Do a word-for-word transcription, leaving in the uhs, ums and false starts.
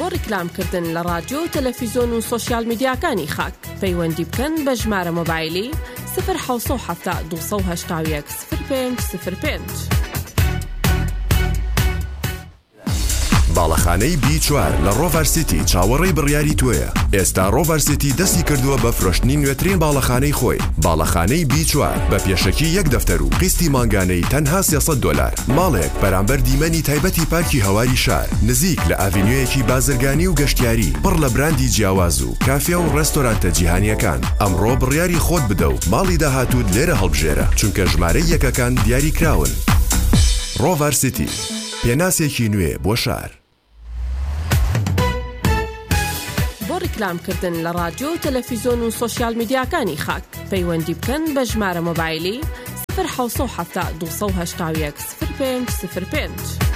ڕیکلامکردن لە رادیۆ تەلەڤیزۆن و سۆشیال میدیاکانی خاک پەیوەندی بکەن بە ژمارە مۆبایلی صفر حوت هەفتا دووسە و هەشتا و یەک صفر پێنج صفر پێنج. باڵەخانەی بی چوار لە ڕۆڤەر سیتی چاوەڕێی بڕیاری توێیە. ئێستا ڕۆڤەر سیتی دەستی کردووە بە فرۆشتنی نوێترین باڵەخانەی خۆی. باڵەخانەی بی چوار بە پێشەکی یەک دەفتەر و قیستی مانگانەی تەنها سێسەد دۆلار. ماڵێک بەرامبەر دیمەنی تایبەتی پارکی هەواری شار نزیک لە ئاڤینیۆیەکی بازرگانی و گەشتیاری پڕ لە براندی جیاواز و کافێ و ڕێستۆرانتە جیهانیەکان. ئەمڕۆ بڕیاری خۆت بدە و ماڵی داهاتوت لێرە هەڵبژێرە چونکە ژمارەی یەکەکان دیاری کراون. ڕۆڤەر سیتی پێناسێکی نوێ بۆ شار. ڕیکلامکردن لە رادیۆ تەلەڤیزۆن و سۆشیال میدیاکانی خاک پەیوەندی بکەن بە ژمارە مۆبایلی صفر حوت هەفتا دووسە و هەشتا و یەک صفر پێنج صفر پێنج.